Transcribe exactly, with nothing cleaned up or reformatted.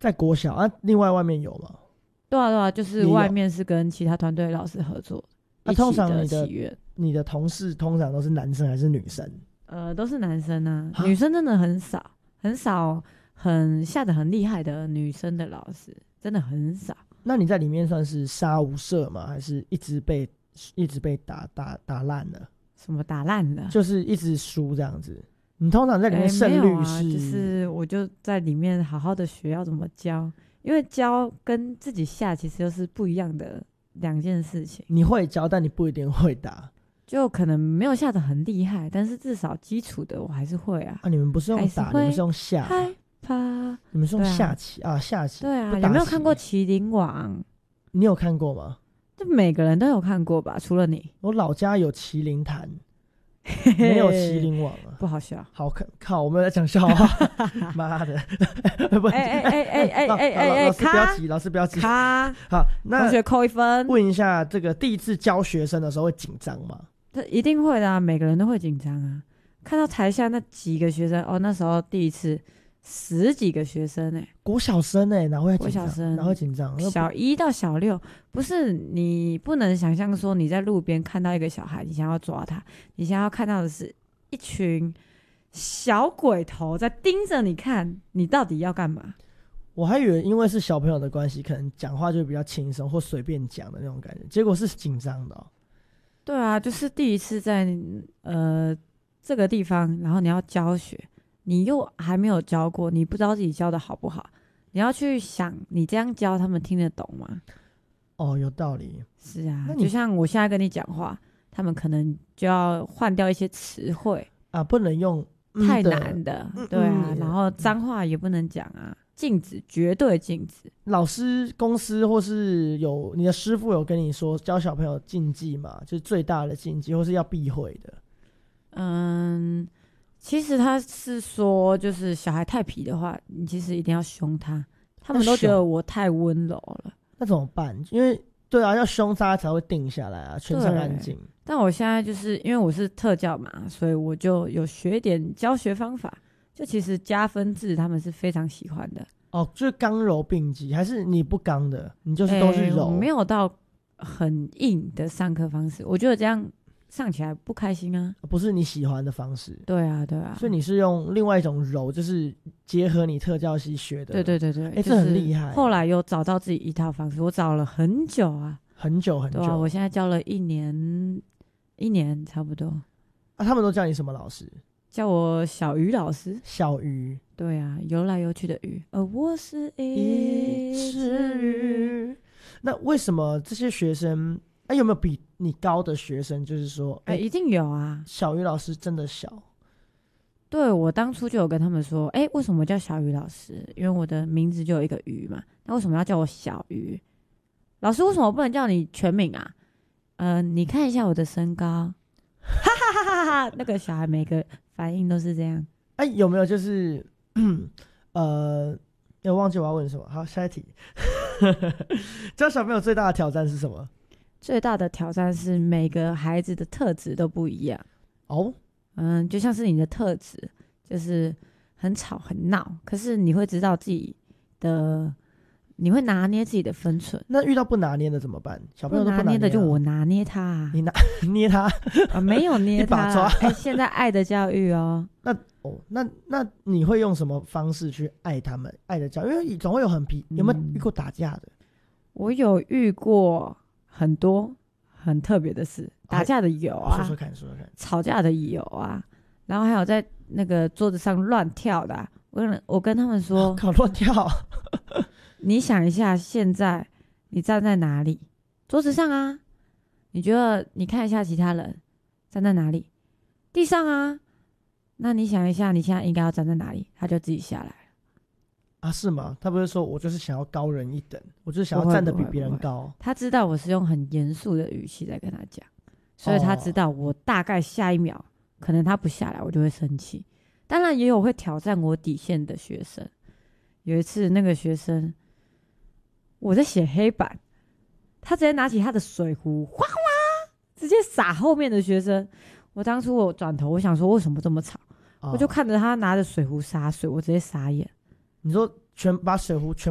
在国小啊，另外外面有吗？ 对啊对啊，就是外面是跟其他团队老师合作啊， 一起通常你的的祈愿。 你的同事通常都是男生还是女生？ 呃，都是男生啊， 啊女生真的很少，很少，很下得很厉害的女生的老师，真的很少。 那你在里面算是杀无赦吗？还是一直被一直被打打打烂了？ 什么打烂了？ 就是一直输这样子。你通常在里面胜欸、没率有啊， 是？ 就是我就在里面好好的学要怎么教，因为教跟自己下其实又是不一样的两件事情。 你会教，但你不一定会打。 就可能没有下得很厉害，但是至少基础的我还是会啊。 啊，你们不是用打，你们是用下。 害怕。 你们是用下棋 啊, 啊，下棋。 对啊，有没有看过《麒麟王》？ 你有看过吗？ 就每个人都有看过吧，除了你。 我老家有麒麟坛，没有麒麟王啊， 不好笑。 好看，靠，我们在讲笑话，妈的！不， 哎哎哎哎哎哎哎哎， 老师不要急，老师不要急。 卡， 好，那同学扣一分。 问一下，这个第一次教学生的时候会紧张吗？ 这一定会的啊，每个人都会紧张啊。看到台下那几个学生，哦，那时候第一次十几个学生哎、欸， 国小生哎、欸，哪会紧张？ 国小生哪会紧张？ 小一到小六，不是你不能想象说你在路边看到一个小孩，你想要抓他，你想要看到的是一群小鬼头在盯着你看，你到底要干嘛？ 我还以为因为是小朋友的关系，可能讲话就比较轻松或随便讲的那种感觉，结果是紧张的、哦。 对啊，就是第一次在呃这个地方，然后你要教学，你又还没有教过，你不知道自己教的好不好，你要去想你这样教他们听得懂吗？ 哦，有道理。 是啊，就像我现在跟你讲话，他们可能就要换掉一些词汇啊，不能用、 嗯、太难的、嗯，对啊、嗯，然后脏话也不能讲啊。禁止，绝对禁止。 老师、公司或是有你的师傅有跟你说教小朋友禁忌嘛？就是最大的禁忌，或是要避讳的。 嗯，其实他是说，就是小孩太皮的话，你其实一定要凶他。他们都觉得我太温柔了， 那怎么办？因为对啊，要凶他才会定下来啊，全场安静。 但我现在就是因为我是特教嘛，所以我就有学一点教学方法。就其实加分制他们是非常喜欢的哦，就是刚柔并济，还是你不刚的，你就是都是柔， 欸、没有到很硬的上课方式，我觉得这样上起来不开心啊， 不是你喜欢的方式。 对啊，对啊， 所以你是用另外一种柔，就是结合你特教系学的。 对对对对， 哎、欸，这很厉害。 后来有找到自己一套方式，我找了很久啊， 很久很久。 对啊，我现在教了一年，一年差不多。 啊，他们都叫你什么老师？ 叫我小鱼老师。 小鱼， 对啊，游来游去的鱼，而我是一只鱼。 那为什么这些学生，哎、啊，有没有比你高的学生？就是说， 哎、欸，一定有啊。 小鱼老师真的小。 对，我当初就有跟他们说，哎、欸，为什么叫小鱼老师？因为我的名字就有一个鱼嘛。那为什么要叫我小鱼？老师，为什么不能叫你全名啊？呃，你看一下我的身高。哈哈哈哈哈！那个小孩每个反应都是这样。 哎、欸，有没有就是呃，我忘记我要问什么。好，下一题。教小朋友最大的挑战是什么？ 最大的挑战是每个孩子的特质都不一样。 哦， 嗯，就像是你的特质就是很吵很闹，可是你会知道自己的。你会拿捏自己的分寸。 那遇到不拿捏的怎么办？小朋友都不拿捏、啊、 拿捏的就我拿捏他、啊， 你拿捏他啊？没有捏他， 一把抓。 哎、欸，现在爱的教育哦。 那哦，那那你会用什么方式去爱他们？爱的教育，因为总会有很皮，有没有遇过打架的？嗯、 我有遇过很多很特别的事，打架的有啊， 说说看，说说看。 吵架的有啊，然后还有在那个桌子上乱跳的、啊。我跟我跟他们说， 搞乱跳。 你想一下，现在你站在哪里？桌子上啊。你觉得你看一下其他人站在哪里？地上啊。那你想一下，你现在应该要站在哪里？他就自己下来了。 啊，是吗？他不是说我就是想要高人一等，我就是想要站得比别人高。 他知道我是用很严肃的语气在跟他讲，所以他知道我大概下一秒、哦、可能他不下来，我就会生气。当然也有会挑战我底线的学生。有一次那个学生。我在写黑板，他直接拿起他的水壶，哗哗，直接洒后面的学生。我当初我转头，我想说为什么这么吵，哦、我就看着他拿着水壶洒水，我直接傻眼。 你说全把水壶全